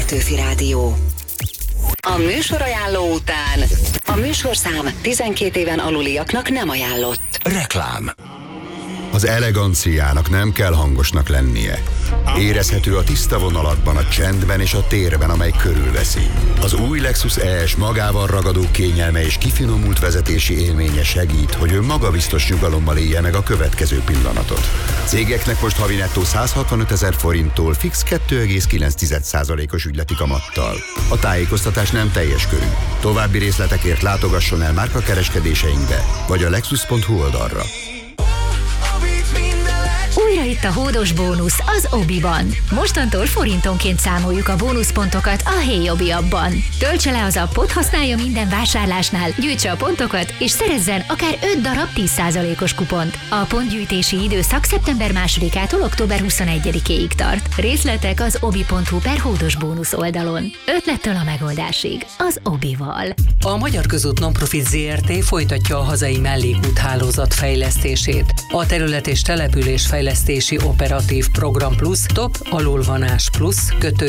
Petőfi Rádió. A műsorajánló után a műsorszám 12 éven aluliaknak nem ajánlott. Reklám. Az eleganciának nem kell hangosnak lennie. Érezhető a tiszta vonalakban, a csendben és a térben, amely körülveszi. Az új Lexus ES magával ragadó kényelme és kifinomult vezetési élménye segít, hogy ön magabiztos nyugalommal élje meg a következő pillanatot. Cégeknek most havi nettó 165 000 forinttól fix 2,9%-os ügyleti kamattal. A tájékoztatás nem teljes körű. További részletekért látogasson el márkakereskedéseinkbe, vagy a lexus.hu oldalra. Újra itt a hódos bónusz az Obiban. Mostantól forintonként számoljuk a bónuszpontokat a Hey Obi appban. Töltse le az appot, használja minden vásárlásnál, gyűjtse a pontokat, és szerezzen akár 5 darab 10%-os kupont. A pontgyűjtési időszak szeptember 2-ától október 21-ig tart. Részletek az obi.hu/hódos bónusz oldalon. Ötlettől a megoldásig az Obival. A Magyar Közút Nonprofit Zrt. folytatja a hazai mellékúthálózat fejlesztését. A terület és település fejlesztési operatív program plusz top alulvonás plusz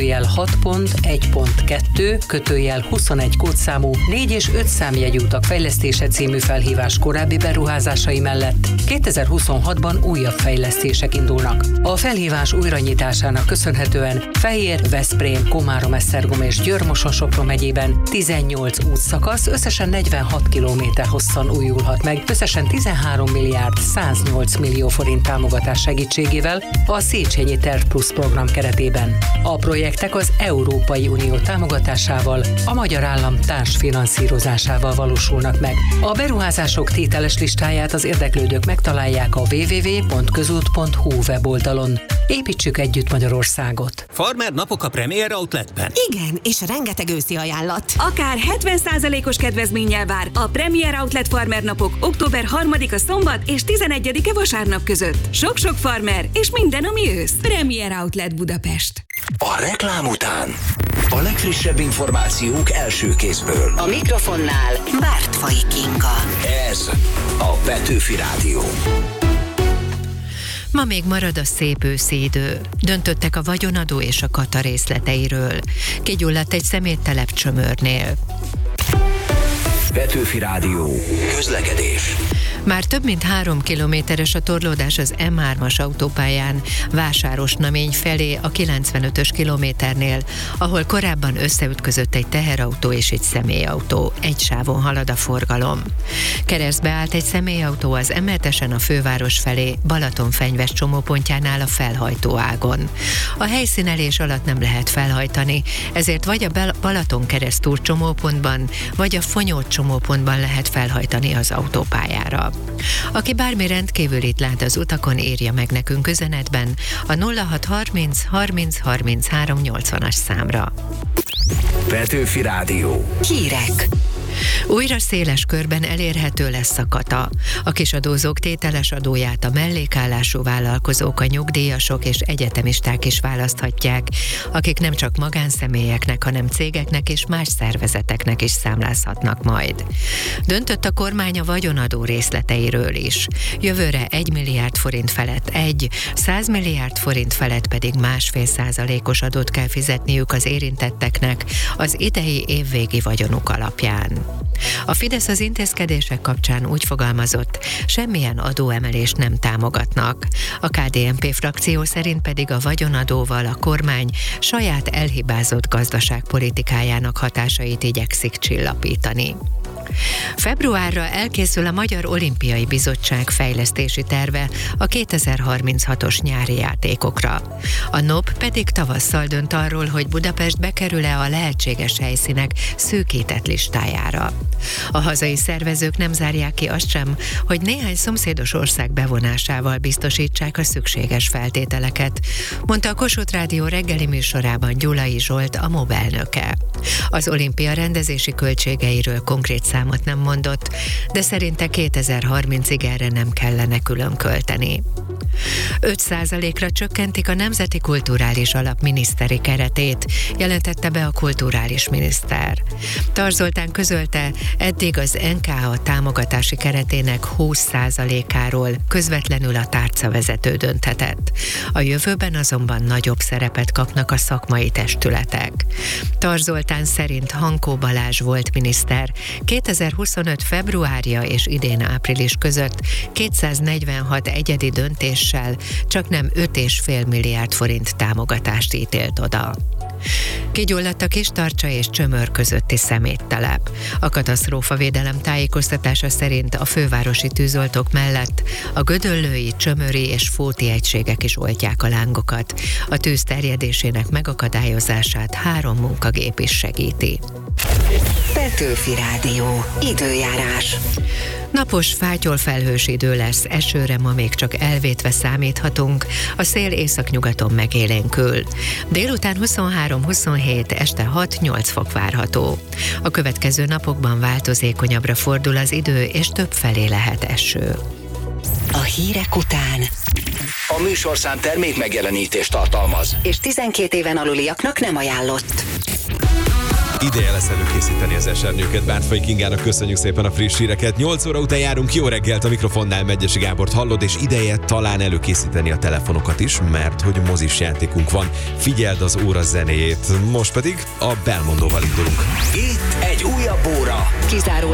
/6.1.2 /21 kódszámú 4 és 5 számjegyű utak fejlesztése című felhívás korábbi beruházásai mellett 2026-ban újabb fejlesztések indulnak. A felhívás újranyitásának köszönhetően Fejér, Veszprém, Komárom-Esztergom és Győr-Moson-Sopron megyében 18 útszakasz összesen 46 kilométer hosszan újulhat meg, összesen 13 milliárd 108 millió forint támogatás segítségével a Széchenyi Terv Plus program keretében. A projektek az Európai Unió támogatásával, a magyar állam társfinanszírozásával valósulnak meg. A beruházások tételes listáját az érdeklődők megtalálják a www.közút.hu weboldalon. Építsük együtt Magyarországot! Farmer napok a Premier Outletben. Igen, és rengeteg őszi ajánlat. Akár 70%-os kedvezménnyel vár a Premier Outlet Farmer napok október 3-a szombat és 11-e vasárnap között. Sok-sok farmer és minden, ami ősz. Premier Outlet Budapest. A reklám után a legfrissebb információk első kézből. A mikrofonnál Bártfai Kinga. Ez a Petőfi Rádió. Ma még marad a szép őszi idő. Döntöttek a vagyonadó és a kata részleteiről. Kigyulladt egy szeméttelep Csömörnél. Petőfi Rádió. Közlekedés. Már több mint 3 kilométeres a torlódás az M3-as autópályán Vásárosnamény felé a 95-ös kilométernél, ahol korábban összeütközött egy teherautó és egy személyautó. Egy sávon halad a forgalom. Keresztbe állt egy személyautó az M7-esen a főváros felé Balatonfenyves csomópontjánál a felhajtóágon. A helyszínelés alatt nem lehet felhajtani, ezért vagy a Balatonkeresztúr csomópontban, vagy a Fonyód csomópontban lehet felhajtani az autópályára. Aki bármi rendkívülit lát az utakon, írja meg nekünk üzenetben a 0630 30 33 80-as számra. Petőfi Rádió. Hírek. Újra széles körben elérhető lesz a kata. A kisadózók tételes adóját a mellékállású vállalkozók, a nyugdíjasok és egyetemisták is választhatják, akik nem csak magánszemélyeknek, hanem cégeknek és más szervezeteknek is számlázhatnak majd. Döntött a kormány a vagyonadó részleteiről is. Jövőre 1 milliárd forint felett 100 milliárd forint felett pedig 1,5%-os adót kell fizetniük az érintetteknek az idei évvégi vagyonuk alapján. A Fidesz az intézkedések kapcsán úgy fogalmazott, semmilyen adóemelést nem támogatnak. A KDNP frakció szerint pedig a vagyonadóval a kormány saját elhibázott gazdaságpolitikájának hatásait igyekszik csillapítani. Februárra elkészül a Magyar Olimpiai Bizottság fejlesztési terve a 2036-os nyári játékokra. A NOB pedig tavasszal dönt arról, hogy Budapest bekerül-e a lehetséges helyszínek szűkített listájára. A hazai szervezők nem zárják ki azt sem, hogy néhány szomszédos ország bevonásával biztosítsák a szükséges feltételeket, mondta a Kossuth Rádió reggeli műsorában Gyulai Zsolt, a MOB elnöke. Az olimpia rendezési költségeiről konkrét számot nem mondott, de szerinte 2030-ig erre nem kellene külön költeni. 5%-ra csökkentik a Nemzeti Kulturális Alap miniszteri keretét, jelentette be a kulturális miniszter. Tarz Zoltán közölte, eddig az NKA támogatási keretének 20%-áról közvetlenül a tárcavezető dönthetett. A jövőben azonban nagyobb szerepet kapnak a szakmai testületek. Tarz Zoltán szerint Hankó Balázs volt miniszter 2025. februárja és idén április között 246 egyedi döntéssel csaknem 5,5 milliárd forint támogatást ítélt oda. Kigyulladt a Kistarcsa és Csömör közötti szeméttelep. A katasztrófavédelem tájékoztatása szerint a fővárosi tűzoltók mellett a gödöllői, csömöri és fóti egységek is oltják a lángokat. A tűz terjedésének megakadályozását 3 munkagép is segíti. Petőfi Rádió. Időjárás. Napos, fátyol-felhős idő lesz, esőre ma még csak elvétve számíthatunk, a szél északnyugaton megélénkül. Délután 23-27, este 6-8 fok várható. A következő napokban változékonyabbra fordul az idő, és többfelé lehet eső. A hírek után A műsorszám termék megjelenítést tartalmaz, és 12 éven aluliaknak nem ajánlott. Ideje lesz előkészíteni az esernyőket. Bártfai Kingának köszönjük szépen a friss híreket. 8 óra után járunk, jó reggelt, a mikrofonnál Megyesi Gábort hallod, és ideje talán előkészíteni a telefonokat is, mert hogy mozis játékunk van. Figyeld az óra zenéjét. Most pedig a Belmondóval indulunk. itt egy újabb óra. Kizárólag